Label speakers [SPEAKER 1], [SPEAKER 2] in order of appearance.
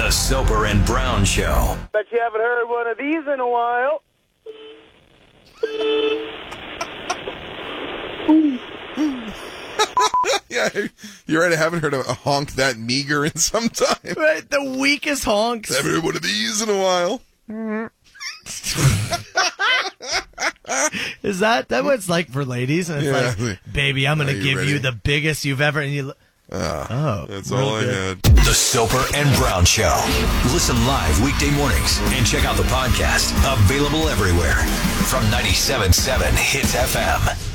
[SPEAKER 1] The Soper and Brown Show.
[SPEAKER 2] Bet you haven't heard one of these in a while.
[SPEAKER 3] Yeah, you're right. I haven't heard a honk that meager in some time.
[SPEAKER 4] Right, the weakest honks.
[SPEAKER 3] Haven't heard one of these in a while.
[SPEAKER 4] Is that what it's like for ladies? And it's like, baby, I'm going to give you the biggest you've ever... And you,
[SPEAKER 3] that's all I had.
[SPEAKER 1] The Soper and Brown Show. Listen live weekday mornings and check out the podcast. Available everywhere from 97.7 Hits FM.